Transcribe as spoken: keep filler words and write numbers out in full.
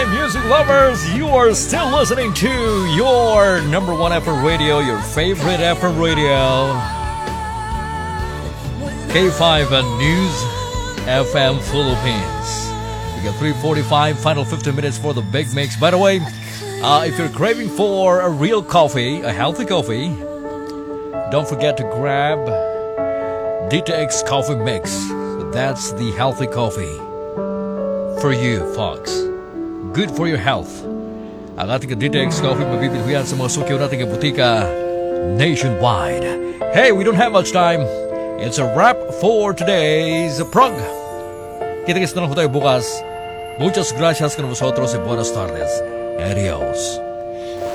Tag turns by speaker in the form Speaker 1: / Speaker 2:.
Speaker 1: music lovers, you are still listening to your number one F M radio, your favorite F M radio, K five News F M Philippines. We got three forty-five, final fifteen minutes for the big mix. By the way, uh, if you're craving for a real coffee, a healthy coffee, don't forget to grab D T X Coffee Mix. That's the healthy coffee for you, folks. Good for your health. Ang ating D T X Coffee mabibilhuyan sa mga sukyo nating butika nationwide. Hey, we don't have much time. It's a wrap for today's prog. Kita-kits na lang tayo bukas. Muchas gracias con vosotros y buenas tardes. Adios.